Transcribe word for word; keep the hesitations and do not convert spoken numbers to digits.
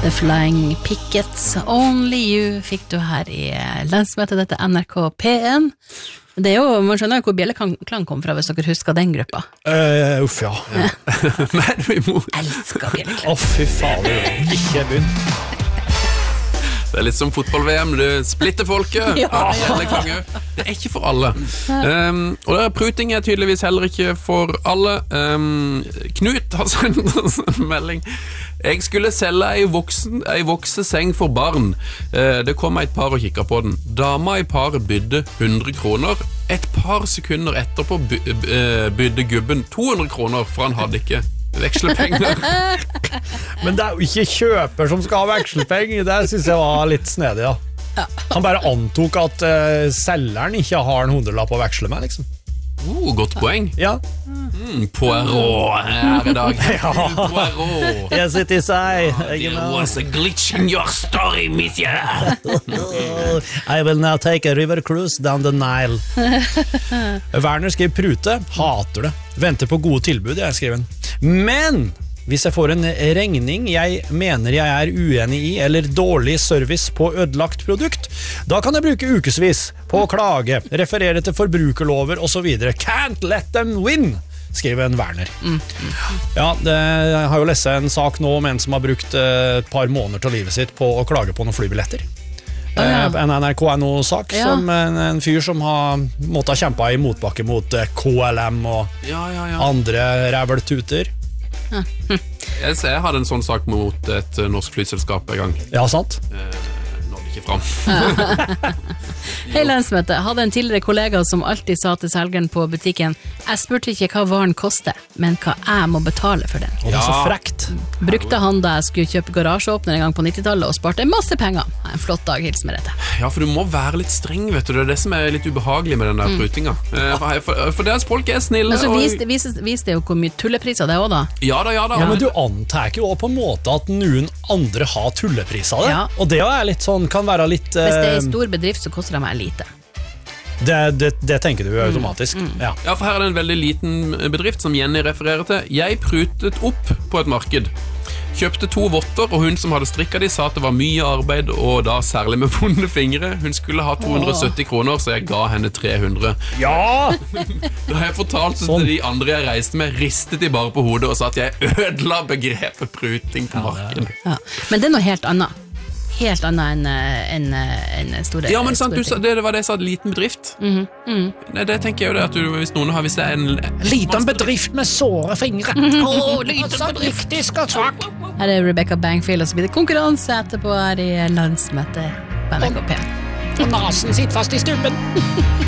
The Flying Pickets, Only You fikk du her i landsmøtet, dette N R K P en. Det er jo, man skjønner jo hvor bjelleklang kom fra hvis dere husker den gruppa. Uh, uff, ja. ja. Nei, du må... Elsker bjelleklang. Å, fy fader, ikke bunn. Det er litt som fotball-V M, du splitter folket. Ja, ja. Det er ikke for alle. Um, og det er pruting er tydeligvis heller ikke for alle. Um, Knut har sendt en melding. Jeg skulle selge ei, voksen, ei vokseseng for barn. Uh, det kom et par og kikket på den. Dama i paret bydde hundre kroner. Et par sekunder etterpå by, uh, bydde gubben to hundre kroner, for han hadde ikke vekslepenger. Men det er jo ikke kjøper som skal ha vekslepenger. Det synes jeg var litt snedig, ja. Ja. Han bare antok at uh, selgeren ikke har en hundrelapp å veksle med, liksom. Oh, godt poeng. Ja. Mm, Poirot her i dag. Ja. Poirot. Yes, it is I. There was a glitch in your story, monsieur. I will now take a river cruise down the Nile. Werner skriver prute, hater det. Venter på gode tilbud, jeg skriver den. Men hvis jeg får en regning jeg mener jeg er uenig i, eller dårlig service på ødelagt produkt, da kan jeg bruke ukesvis på å klage, referere til forbrukerlover og så videre. Can't let them win, skriver en Werner. Mm. Ja, det, jeg har jo lest en sak nå om en som har brukt et par måneder til livet sitt på å klage på noen flybilletter. Oh, ja. En N R K er noe sak ja. Som en, en fyr som har måttet ha kjempet i motbakke mot K L M og ja, ja, ja. andre ræveltuter. Jeg, jeg hadde en sånn sak mot et norsk flyselskap en gang. Ja, sant? Eh, nådde ikke fram. Hei, landsmøte. Jeg hadde en tidligere kollega som alltid sa til selgeren på butikken: jeg spurte ikke hva varen koster, men hva jeg må betale for den. Og det er så frekt. Brukte han da jeg skulle kjøpe garasjeåpner en gang på nittitallet og sparte masse penger. En flott dag, hils med dette. Ja, for du må være litt streng, vet du. Det er det som er litt ubehagelig med den der prutinga. Mm. For, for deres folk er snille. Men så og... viste, viste, viste jo hvor mye tullepriser det er også da. Ja da, ja da. Ja, men du antar ikke også på en måte at noen andre har tullepriser det. Ja. Og det er litt sånn, kan være litt... Uh... Hvis det er en stor bedrift, så koster det meg lite. Det, det, det tenker du automatisk. Mm, mm. Ja. Ja, for her er det en veldig liten bedrift som Jenny refererer til. Jeg prutet opp på et marked. Kjøpte to votter, og hun som hadde strikket de sa at det var mye arbeid, og da særlig med vonde fingre. Hun skulle ha to hundre og sytti kroner, så jeg ga henne tre hundre. Ja! Da har jeg fortalt sånn. Til de andre jeg reiste med, ristet de bare på hodet og sa at jeg ødela begrepet pruting på markedet. Ja. Men det er noe helt annet. Helt annet enn en, en store... Ja, men sant, du sa, det, det var det jeg sa, liten bedrift. Mm-hmm. Mm. Nei, det tenker jeg jo det, at du, hvis noen har, hvis det er en... Liten bedrift med såre fingre. Åh, oh, liten bedrift, de skal svak. Her er Rebecca Bangfield, og så blir det konkurranse etterpå her i landsmøtet på N R K P. Og nasen sitter fast i stubben.